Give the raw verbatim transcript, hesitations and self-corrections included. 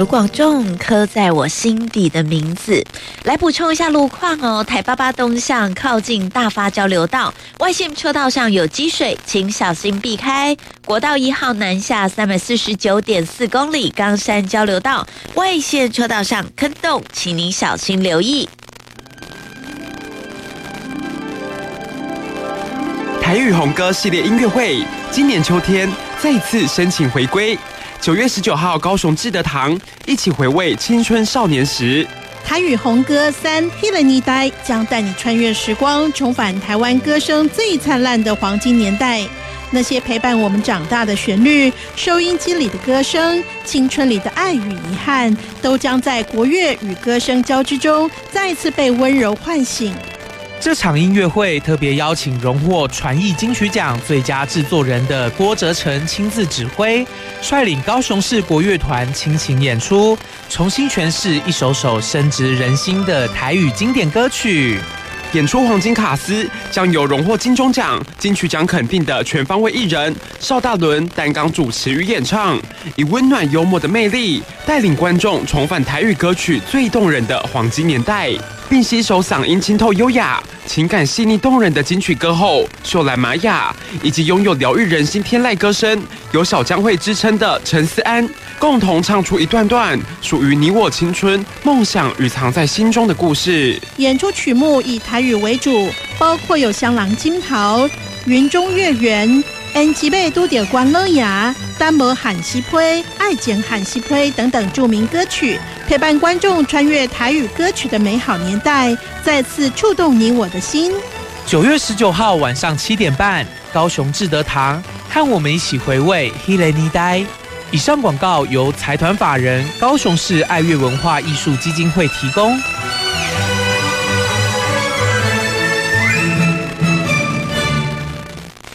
卢广仲刻在我心底的名字。来补充一下路况哦，台八八东向靠近大发交流道外线车道上有积水，请小心避开。国道一号南下三百四十九点四公里，冈山交流道外线车道上坑洞，请您小心留意。 台语红歌系列音乐会今年秋天再次申请回归，九月十九号高雄志德堂一起回味青春少年时。 台语红歌三《黑了你呆》将带你穿越时光，重返台湾歌声最灿烂的黄金年代。那些陪伴我们长大的旋律，收音机里的歌声，青春里的爱与遗憾，都将在国乐与歌声交织中再次被温柔唤醒。 这场音乐会特别邀请荣获传艺金曲奖最佳制作人的郭哲成亲自指挥，率领高雄市国乐团倾情演出，重新诠释一首首深植人心的台语经典歌曲。 演出黄金卡司将由荣获金钟奖、金曲奖肯定的全方位艺人邵大伦担纲主持与演唱，以温暖幽默的魅力带领观众重返台语歌曲最动人的黄金年代，并携手嗓音清透优雅、情感细腻动人的金曲歌后秀兰玛雅，以及拥有疗愈人心天籁歌声有小江蕙之称的陈思安，共同唱出一段段属于你我青春、梦想与藏在心中的故事。 演出曲目以台语为主，包括有《香囊金桃》、《云中月圆》、《N 吉贝都点关乐牙》、《丹摩喊西呸》、《爱简喊西呸》等等著名歌曲，陪伴观众穿越台语歌曲的美好年代，再次触动你我的心。 九月十九号晚上七点半，高雄志德堂，和我们一起回味《黑了你呆》。以上广告由财团法人高雄市爱乐文化艺术基金会提供。